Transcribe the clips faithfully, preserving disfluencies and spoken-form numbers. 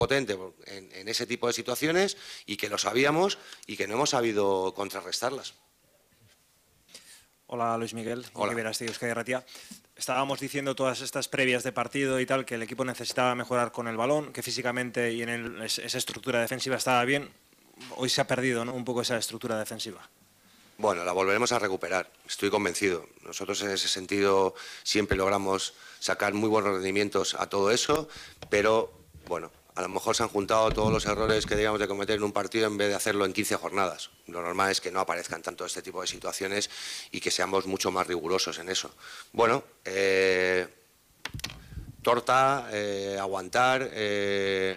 potente en, en ese tipo de situaciones y que lo sabíamos y que no hemos sabido contrarrestarlas. Hola, Luis Miguel. Hola. Euskadi Ratia. Estábamos diciendo todas estas previas de partido y tal, que el equipo necesitaba mejorar con el balón, que físicamente y en el, esa estructura defensiva estaba bien. Hoy se ha perdido, ¿no?, un poco esa estructura defensiva. Bueno, la volveremos a recuperar, estoy convencido. Nosotros en ese sentido siempre logramos sacar muy buenos rendimientos a todo eso, pero bueno, a lo mejor se han juntado todos los errores que debíamos de cometer en un partido en vez de hacerlo en quince jornadas. Lo normal es que no aparezcan tanto este tipo de situaciones y que seamos mucho más rigurosos en eso. Bueno, eh, torta, eh, aguantar, eh,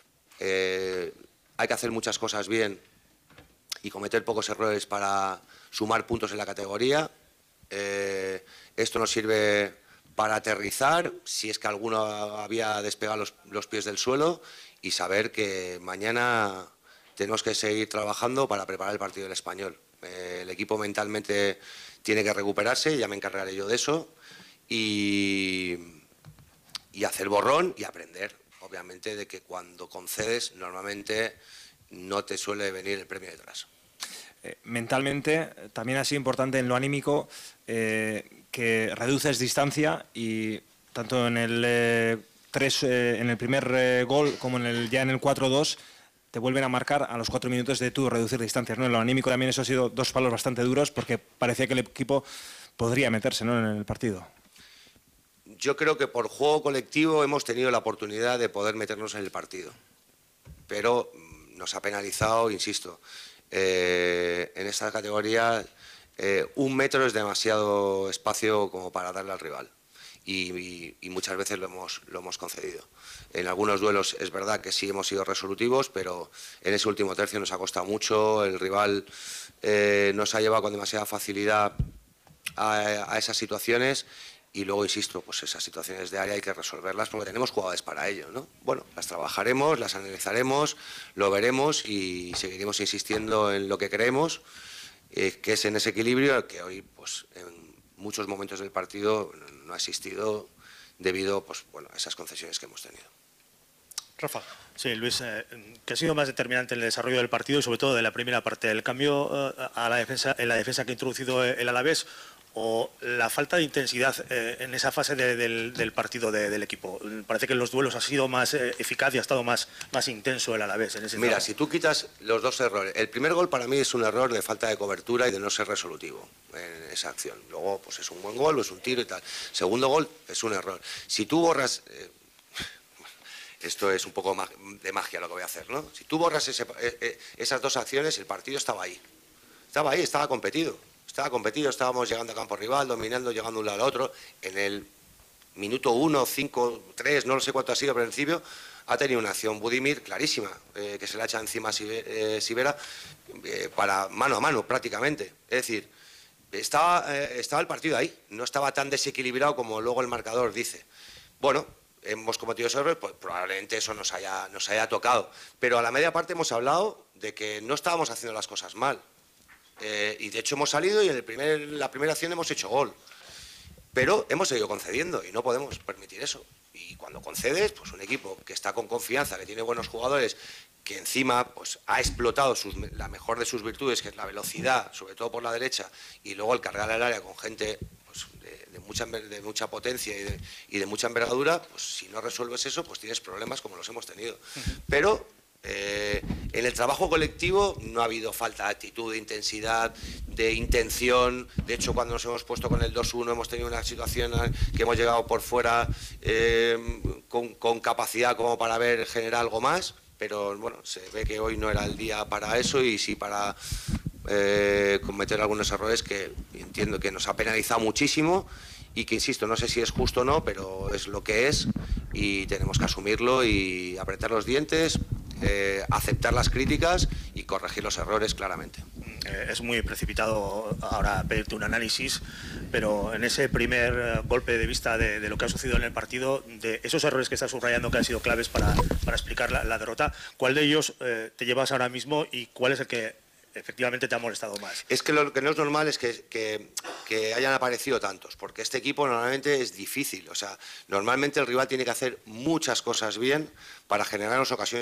eh, hay que hacer muchas cosas bien y cometer pocos errores para sumar puntos en la categoría. Eh, esto nos sirve para aterrizar, si es que alguno había despegado los, los pies del suelo, y saber que mañana tenemos que seguir trabajando para preparar el partido del Español. Eh, el equipo mentalmente tiene que recuperarse, ya me encargaré yo de eso, y, y hacer borrón y aprender, obviamente, de que cuando concedes normalmente no te suele venir el premio detrás. Eh, mentalmente también ha sido importante en lo anímico eh, que reduces distancia y tanto en el, eh, tres, eh, en el primer eh, gol como en el, ya en el cuatro dos te vuelven a marcar a los cuatro minutos de tú reducir distancias, ¿no? En lo anímico también eso ha sido dos palos bastante duros porque parecía que el equipo podría meterse, ¿no?, en el partido. Yo creo que por juego colectivo hemos tenido la oportunidad de poder meternos en el partido, pero nos ha penalizado, insisto, eh, en esta categoría eh, un metro es demasiado espacio como para darle al rival y, y, y muchas veces lo hemos, lo hemos concedido. En algunos duelos es verdad que sí hemos sido resolutivos, pero en ese último tercio nos ha costado mucho, el rival eh, nos ha llevado con demasiada facilidad a, a esas situaciones. Y luego, insisto, pues esas situaciones de área hay que resolverlas porque tenemos jugadores para ello, ¿no? Bueno, las trabajaremos, las analizaremos, lo veremos y seguiremos insistiendo en lo que creemos, eh, que es en ese equilibrio que hoy, pues, en muchos momentos del partido no ha existido debido, pues, bueno, a esas concesiones que hemos tenido. Rafa. Sí, Luis, eh, ¿qué ha sido más determinante en el desarrollo del partido y sobre todo de la primera parte? ¿El cambio eh, a la defensa, en la defensa que ha introducido el Alavés o la falta de intensidad eh, en esa fase de, del, del partido de, del equipo? Parece que en los duelos ha sido más eh, eficaz y ha estado más, más intenso el Alavés en ese Mira, trabajo. Si tú quitas los dos errores, el primer gol para mí es un error de falta de cobertura y de no ser resolutivo en esa acción. Luego, pues es un buen gol, es un tiro y tal. Segundo gol es un error. Si tú borras... Eh, esto es un poco de magia lo que voy a hacer, ¿no? Si tú borras ese, eh, esas dos acciones, el partido estaba ahí. Estaba ahí, estaba competido. Estaba competido, estábamos llegando a campo rival, dominando, llegando de un lado al otro. En el minuto uno, cinco, tres, no lo sé cuánto ha sido, pero al principio ha tenido una acción Budimir clarísima, eh, que se la echa encima a Sivera eh, para mano a mano prácticamente. Es decir, estaba, eh, estaba el partido ahí, no estaba tan desequilibrado como luego el marcador dice. Bueno, hemos cometido esos errores, pues probablemente eso nos haya, nos haya tocado. Pero a la media parte hemos hablado de que no estábamos haciendo las cosas mal. Eh, y de hecho hemos salido y en el primer, la primera acción hemos hecho gol. Pero hemos seguido concediendo y no podemos permitir eso. Y cuando concedes, pues un equipo que está con confianza, que tiene buenos jugadores, que encima pues ha explotado sus, la mejor de sus virtudes, que es la velocidad, sobre todo por la derecha, y luego el cargar el área con gente pues, de, de, mucha, de mucha potencia y de, y de mucha envergadura, pues si no resuelves eso, pues tienes problemas como los hemos tenido. Uh-huh. Pero eh, en el trabajo colectivo no ha habido falta de actitud, de intensidad, de intención. De hecho, cuando nos hemos puesto con el dos uno hemos tenido una situación que hemos llegado por fuera eh, con, con capacidad como para ver generar algo más. Pero bueno, se ve que hoy no era el día para eso y sí para eh, cometer algunos errores que entiendo que nos ha penalizado muchísimo y que, insisto, no sé si es justo o no, pero es lo que es y tenemos que asumirlo y apretar los dientes, eh, aceptar las críticas y corregir los errores claramente. Eh, es muy precipitado ahora pedirte un análisis, pero en ese primer golpe de vista de, de lo que ha sucedido en el partido, de esos errores que estás subrayando que han sido claves para, para explicar la, la derrota, ¿cuál de ellos eh, te llevas ahora mismo y cuál es el que efectivamente te ha molestado más? Es que lo que no es normal es que, que, que hayan aparecido tantos, porque este equipo normalmente es difícil. O sea, normalmente el rival tiene que hacer muchas cosas bien para generarnos ocasiones